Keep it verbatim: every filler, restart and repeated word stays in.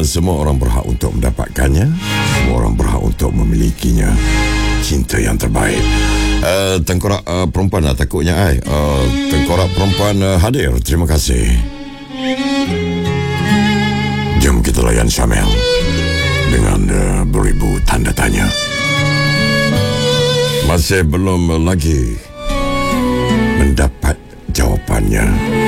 semua orang berhak untuk mendapatkannya. Semua orang berhak untuk memilikinya. Cinta yang terbaik. Uh, tengkorak uh, perempuan lah takutnya ai. Uh, tengkorak perempuan uh, hadir. Terima kasih. Jom kita layan Syamel dengan uh, beribu tanda tanya. Masih belum lagi mendapat jawapannya.